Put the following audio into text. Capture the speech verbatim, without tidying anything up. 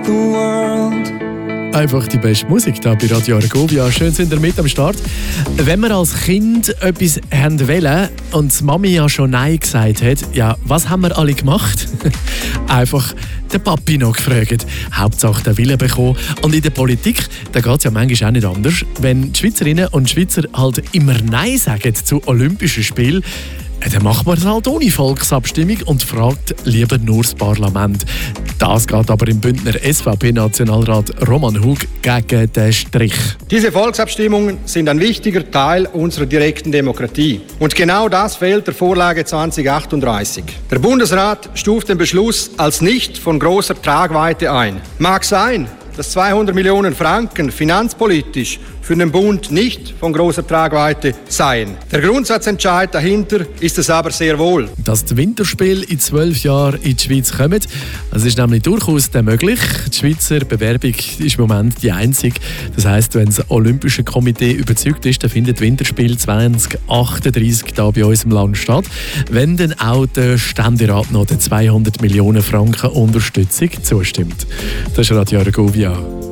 the world. Einfach die beste Musik hier bei Radio Argovia. Schön sind ihr mit am Start. Wenn wir als Kind etwas haben wollen und die Mami ja schon Nein gesagt hat, ja, was haben wir alle gemacht? Einfach den Papi noch gefragt. Hauptsache den Willen bekommen. Und in der Politik, da geht es ja manchmal auch nicht anders. Wenn die Schweizerinnen und Schweizer halt immer Nein sagen zu Olympischen Spielen, dann macht man es halt ohne Volksabstimmung und fragt lieber nur das Parlament. Das geht aber im Bündner S V P-Nationalrat Roman Hug gegen den Strich. Diese Volksabstimmungen sind ein wichtiger Teil unserer direkten Demokratie. Und genau das fehlt der Vorlage zwanzig achtunddreißig. Der Bundesrat stuft den Beschluss als nicht von großer Tragweite ein. Mag sein, dass zweihundert Millionen Franken finanzpolitisch für den Bund nicht von großer Tragweite seien. Der Grundsatzentscheid dahinter ist es aber sehr wohl. Dass die Winterspiele in zwölf Jahren in die Schweiz kommen, das ist nämlich durchaus möglich. Die Schweizer Bewerbung ist im Moment die einzige. Das heisst, wenn das Olympische Komitee überzeugt ist, dann findet das Winterspiel zwanzig achtunddreißig hier bei uns im Land statt. Wenn dann auch der Ständerat noch den zweihundert Millionen Franken Unterstützung zustimmt. Das ist Radio Argovia.